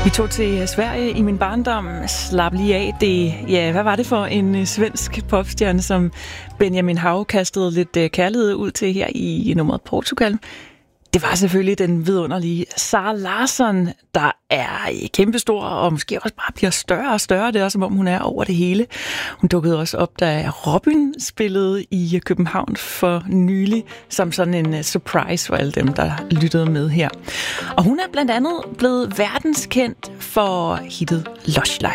Vi tog til Sverige i min barndom. Slap lige af. Hvad var det for en svensk popstjerne, som Benjamin Hav kastede lidt kærlighed ud til her i nummeret Portugal? Det var selvfølgelig den vidunderlige Zara Larsson, der er kæmpestor og måske også bare bliver større og større. Det er også, som om hun er over det hele. Hun dukkede også op, da Robyn spillede i København for nylig, som sådan en surprise for alle dem, der lyttede med her. Og hun er blandt andet blevet verdenskendt for hittet Lush Life.